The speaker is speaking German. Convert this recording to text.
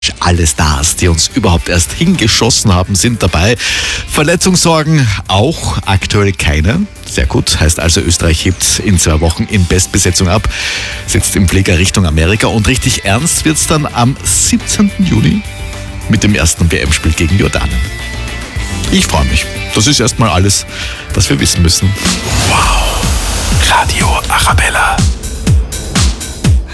Alle Stars, die uns überhaupt erst hingeschossen haben, sind dabei. Verletzungssorgen auch, aktuell keine. Sehr gut, heißt also Österreich hebt in 2 Wochen in Bestbesetzung ab, sitzt im Flieger Richtung Amerika und richtig ernst wird's dann am 17. Juli mit dem ersten WM-Spiel gegen Jordanien. Ich freue mich. Das ist erstmal alles, was wir wissen müssen. Wow. Radio Arabella.